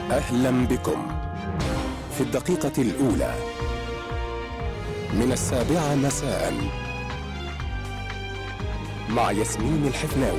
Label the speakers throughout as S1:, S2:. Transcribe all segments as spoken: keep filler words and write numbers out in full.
S1: أهلا بكم في الدقيقة الأولى من السابعة مساء مع ياسمين الحفناوي.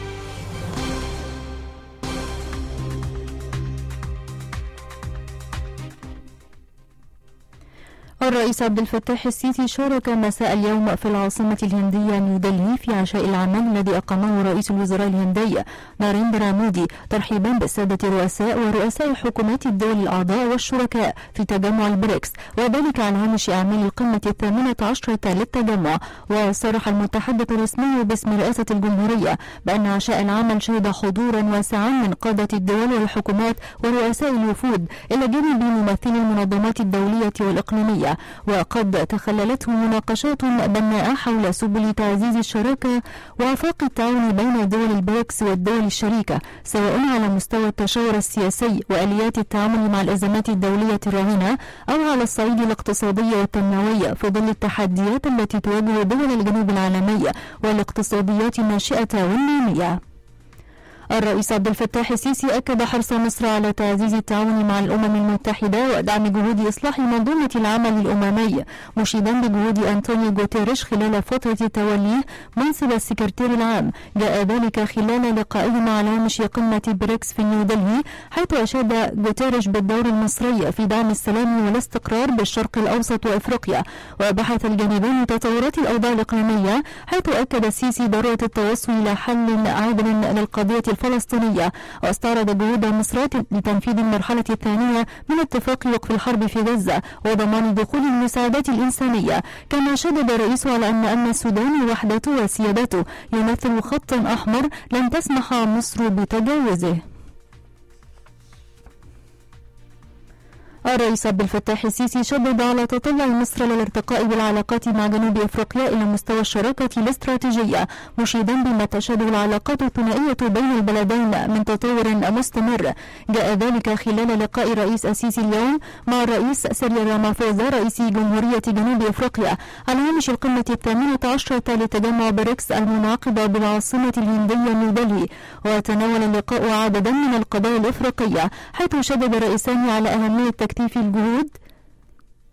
S2: الرئيس عبد الفتاح السيسي شارك مساء اليوم في العاصمة الهندية نيودلهي في عشاء العمل الذي أقامه رئيس الوزراء الهندي ناريندرا مودي ترحيبا بالسادة الرؤساء ورؤساء حكومات الدول الأعضاء والشركاء في تجمع البريكس، وذلك على هامش أعمال القمة الثامنة عشرة للتجمع. وصرح المتحدث الرسمي باسم رئاسة الجمهورية بأن عشاء العمل شهد حضورا واسعا من قادة الدول والحكومات ورؤساء الوفود إلى جانب ممثلي المنظمات الدولية والإقليمية، وقد تخللته مناقشات بناءة حول سبل تعزيز الشراكة وآفاق التعاون بين دول البريكس والدول الشريكة، سواء على مستوى التشاور السياسي وآليات التعامل مع الأزمات الدولية الراهنة أو على الصعيد الاقتصادي والتنموي في ظل التحديات التي تواجه دول الجنوب العالمي والاقتصاديات الناشئة والنامية. الرئيس عبد الفتاح السيسي أكد حرص مصر على تعزيز التعاون مع الأمم المتحدة ودعم جهود إصلاح منظومة العمل الأممي، مشيدا بجهود أنطونيو غوتيريش خلال فترة توليه منصب السكرتير العام. جاء ذلك خلال لقائه على هامش قمة بريكس في نيودلهي، حيث أشاد غوتيريش بالدور المصري في دعم السلام والاستقرار بالشرق الأوسط وأفريقيا، وبحث الجانبان تطورات الأوضاع الإقليمية، حيث أكد السيسي ضرورة التوصل إلى حل عادل للقضية الفلسطينية، واستعرض جهود مصر لتنفيذ المرحلة الثانية من اتفاق وقف الحرب في غزة وضمان دخول المساعدات الإنسانية. كما شدد الرئيس على أن أمن السودان وحدته وسيادته يمثل خطا أحمر لن تسمح مصر بتجاوزه. الرئيس عبد الفتاح السيسي شدد على تطلع مصر للارتقاء بالعلاقات مع جنوب افريقيا الى مستوى الشراكه الاستراتيجيه، مشيدا بما تشهده العلاقات الثنائيه بين البلدين من تطور مستمر. جاء ذلك خلال لقاء رئيس السيسي اليوم مع الرئيس سيريل رامافوزا رئيس جمهوريه جنوب افريقيا على هامش القمه الثامنه عشرة لتجمع بريكس المنعقده بالعاصمه الهنديه نيودلهي. وتناول اللقاء عددا من القضايا الافريقيه، حيث شدد الرئيسان على اهميه تكثيف الجهود